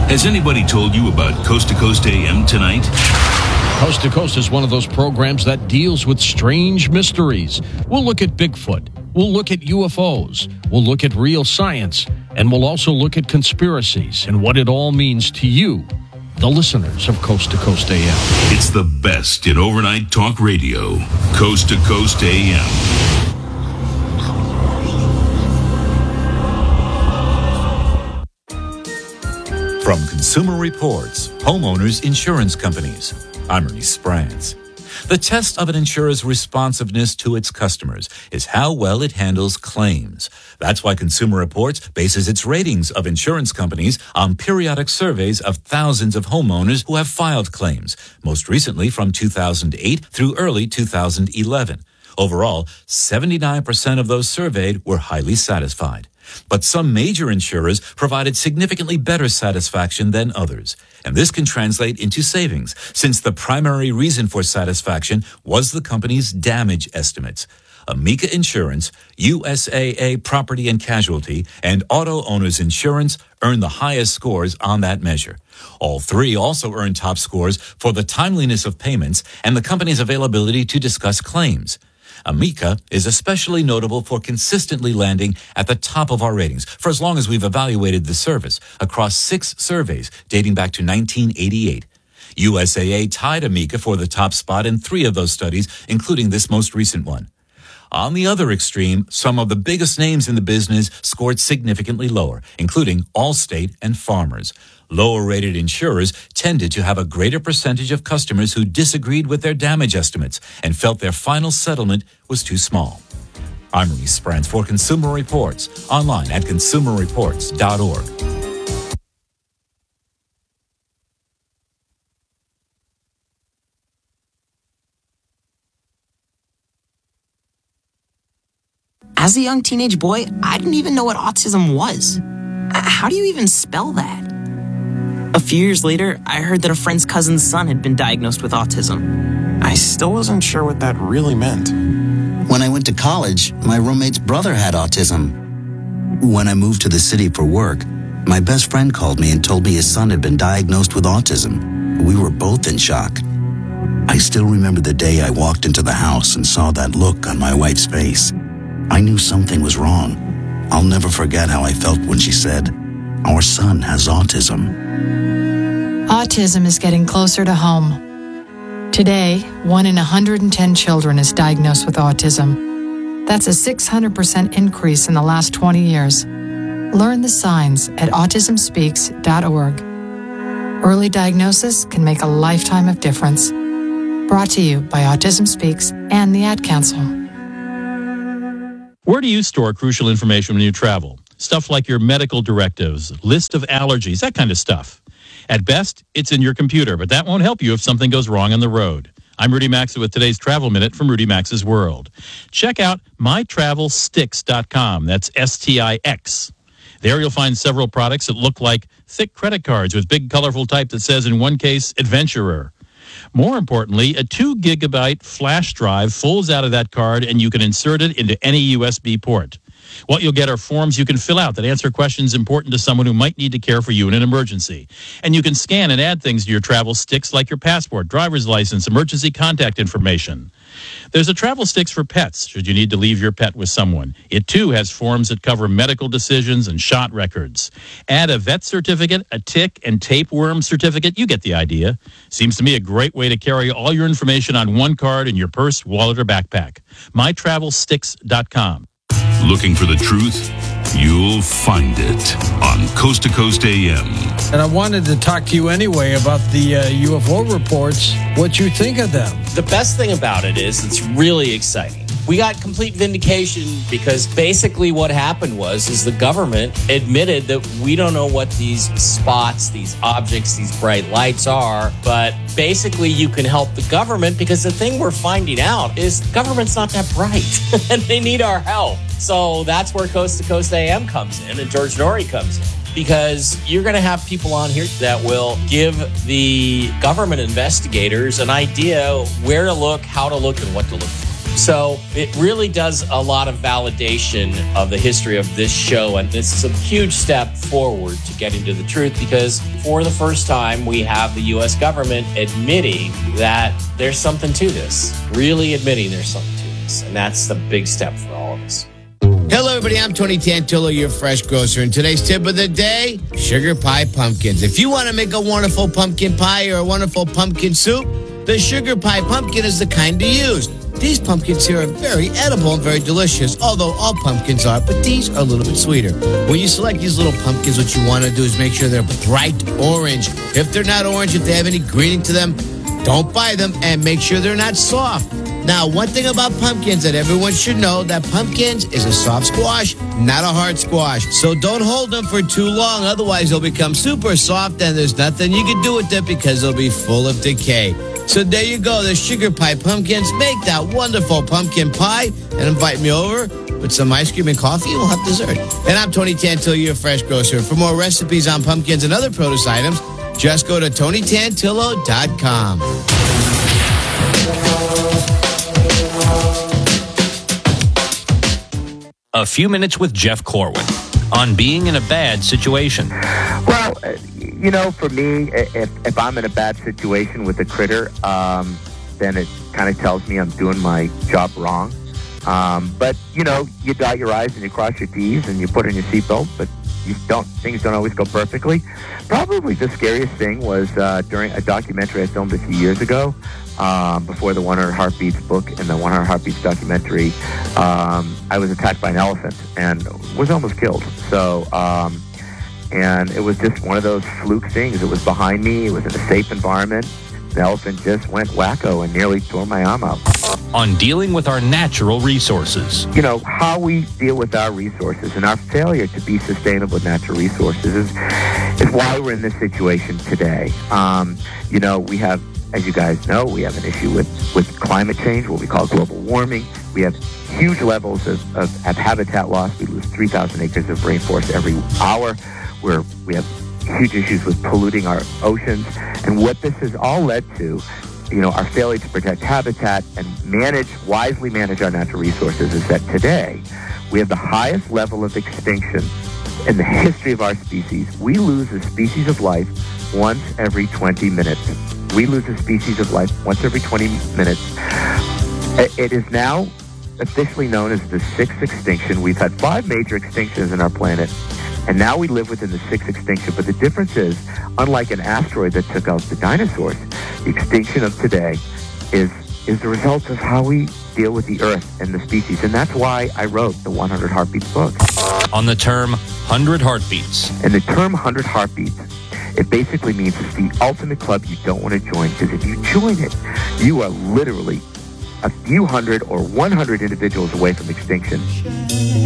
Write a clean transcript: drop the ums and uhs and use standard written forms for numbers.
Has anybody told you about Coast to Coast AM tonight? Coast to Coast is one of those programs that deals with strange mysteries. We'll look at Bigfoot. We'll look at UFOs. We'll look at real science. And we'll also look at conspiracies and what it all means to you, the listeners of Coast to Coast AM. It's the best in overnight talk radio. Coast to Coast AM. From Consumer Reports, Homeowners Insurance Companies, I'm Ernie Sprance. The test of an insurer's responsiveness to its customers is how well it handles claims. That's why Consumer Reports bases its ratings of insurance companies on periodic surveys of thousands of homeowners who have filed claims, most recently from 2008 through early 2011. Overall, 79% of those surveyed were highly satisfied. But some major insurers provided significantly better satisfaction than others. And this can translate into savings, since the primary reason for satisfaction was the company's damage estimates. Amica Insurance, USAA Property and Casualty, and Auto Owners Insurance earned the highest scores on that measure. All three also earned top scores for the timeliness of payments and the company's availability to discuss claims. Amica is especially notable for consistently landing at the top of our ratings for as long as we've evaluated the service across 6 surveys dating back to 1988. USAA tied Amica for the top spot in 3 of those studies, including this most recent one. On the other extreme, some of the biggest names in the business scored significantly lower, including Allstate and Farmers. Lower-rated insurers tended to have a greater percentage of customers who disagreed with their damage estimates and felt their final settlement was too small. I'm Ernie Sprance for Consumer Reports, online at consumerreports.org. As a young teenage boy, I didn't even know what autism was. How do you even spell that? A few years later, I heard that a friend's cousin's son had been diagnosed with autism. I still wasn't sure what that really meant. When I went to college, my roommate's brother had autism. When I moved to the city for work, my best friend called me and told me his son had been diagnosed with autism. We were both in shock. I still remember the day I walked into the house and saw that look on my wife's face. I knew something was wrong. I'll never forget how I felt when she said, "Our son has autism." Autism is getting closer to home. Today, 1 in 110 children is diagnosed with autism. That's a 600% increase in the last 20 years. Learn the signs at autismspeaks.org. Early diagnosis can make a lifetime of difference. Brought to you by Autism Speaks and the Ad Council. Where do you store crucial information when you travel? Stuff like your medical directives, list of allergies, that kind of stuff. At best, it's in your computer, but that won't help you if something goes wrong on the road. I'm Rudy Maxa with today's Travel Minute from Rudy Maxa's World. Check out mytravelsticks.com. That's STIX. There you'll find several products that look like thick credit cards with big colorful type that says, in one case, Adventurer. More importantly, a 2 gigabyte flash drive folds out of that card and you can insert it into any USB port. What you'll get are forms you can fill out that answer questions important to someone who might need to care for you in an emergency. And you can scan and add things to your travel sticks like your passport, driver's license, emergency contact information. There's a travel sticks for pets, should you need to leave your pet with someone. It, too, has forms that cover medical decisions and shot records. Add a vet certificate, a tick and tapeworm certificate. You get the idea. Seems to me a great way to carry all your information on one card in your purse, wallet, or backpack. mytravelsticks.com. Looking for the truth? You'll find it on Coast to Coast AM. And I wanted to talk to you anyway about the UFO reports, what you think of them. The best thing about it is it's really exciting. We got complete vindication because basically what happened is the government admitted that we don't know what these spots, these objects, these bright lights are, but basically you can help the government because the thing we're finding out is the government's not that bright and they need our help. So that's where Coast to Coast AM comes in and George Norrie comes in. Because you're going to have people on here that will give the government investigators an idea where to look, how to look, and what to look for. So it really does a lot of validation of the history of this show. And this is a huge step forward to getting to the truth, because for the first time, we have the U.S. government admitting that there's something to this, really admitting there's something to this. And that's the big step for all of us. Hello, everybody. I'm Tony Tantillo, your fresh grocer. And today's tip of the day, sugar pie pumpkins. If you want to make a wonderful pumpkin pie or a wonderful pumpkin soup, the sugar pie pumpkin is the kind to use. These pumpkins here are very edible and very delicious, although all pumpkins are, but these are a little bit sweeter. When you select these little pumpkins, what you want to do is make sure they're bright orange. If they're not orange, if they have any greening to them, don't buy them, and make sure they're not soft. Now, one thing about pumpkins that everyone should know, that pumpkins is a soft squash, not a hard squash. So don't hold them for too long, otherwise they'll become super soft and there's nothing you can do with them because they'll be full of decay. So there you go, the sugar pie pumpkins. Make that wonderful pumpkin pie and invite me over with some ice cream and coffee. We'll have dessert. And I'm Tony Tantillo, your fresh grocer. For more recipes on pumpkins and other produce items, just go to TonyTantillo.com. A Few Minutes with Jeff Corwin on being in a bad situation. Well, you know, for me, if I'm in a bad situation with a critter, then it kind of tells me I'm doing my job wrong. But, you know, you dot your I's and you cross your T's and you put on your seatbelt, but things don't always go perfectly. Probably the scariest thing was during a documentary I filmed a few years ago, before the 100 Heartbeats book and the 100 Heartbeats documentary. I was attacked by an elephant and was almost killed. So, and it was just one of those fluke things. It was behind me. It was in a safe environment. The elephant just went wacko and nearly tore my arm out. On dealing with our natural resources. You know, how we deal with our resources and our failure to be sustainable with natural resources is why we're in this situation today. You know, we have, as you guys know, we have an issue with climate change, what we call global warming. We have huge levels of habitat loss. We lose 3,000 acres of rainforest every hour. We have huge issues with polluting our oceans. And what this has all led to, you know, our failure to protect habitat and wisely manage our natural resources, is that today we have the highest level of extinction in the history of our species. We lose a species of life once every 20 minutes. We lose a species of life once every 20 minutes. It is now officially known as the sixth extinction. We've had 5 major extinctions in our planet, and now we live within the sixth extinction. But the difference is, unlike an asteroid that took out the dinosaurs, the extinction of today is the result of how we deal with the Earth and the species. And that's why I wrote the 100 Heartbeats book. On the term 100 Heartbeats. And the term 100 Heartbeats, it basically means it's the ultimate club you don't want to join, because if you join it, you are literally a few hundred or 100 individuals away from extinction.